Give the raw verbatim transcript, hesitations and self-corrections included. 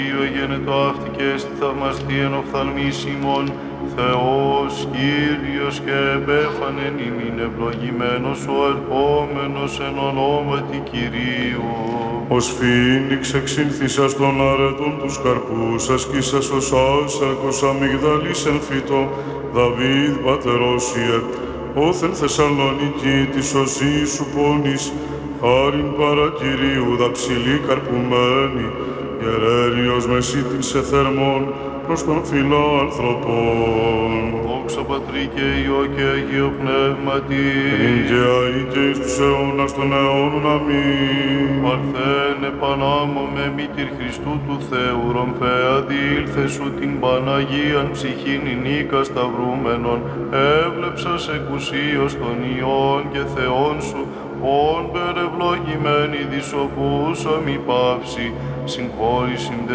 Γένετο αυτή και στη θαυμαστή εν οφθαλμίσιμον, Θεός, Κύριος και επέφανεν ημίν ευλογημένος ο ερχόμενος εν ονόματι Κυρίου. Ως φοίνιξ εξήλθισας των αρετών τους καρπούς, ασκήσας ως άσακος αμυγδαλής εν φυτό, Δαβίδ πατερόσιε, όθεν Θεσσαλονίκη της οσής σου πόνης, χάριν παρά Κυρίου δαψιλή καρπουμένη, γερέλιος μεσίτην σε θερμόν προς τον φιλάνθρωπον. Δόξα Πατρί και Υιό και Αγίο Πνεύματι, Ειν και αεί και εις τους αιώνας των αιώνων. Αμήν. Παρθένε Πανάμω με μήτηρ Χριστού του Θεού, ρομφαία διήλθε σου την Παναγίαν ψυχήν νίκα σταυρούμενον, έβλεψας εκουσίως των Υιών και Θεών σου, όν περευλογημένη δισοπούσα μη παύση, συγχώρησιν